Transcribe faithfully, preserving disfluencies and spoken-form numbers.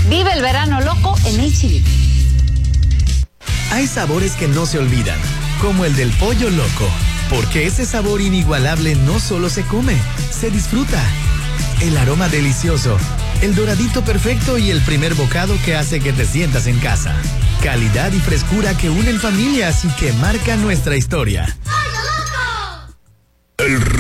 Vive el verano loco en H E B. Hay sabores que no se olvidan, como el del pollo loco, porque ese sabor inigualable no solo se come, se disfruta. El aroma delicioso, el doradito perfecto y el primer bocado que hace que te sientas en casa. Calidad y frescura que unen familias y que marcan nuestra historia. El